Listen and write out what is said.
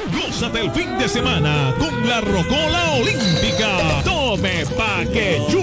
Gózate el fin de semana con la Rocola Olímpica. Tome pa' que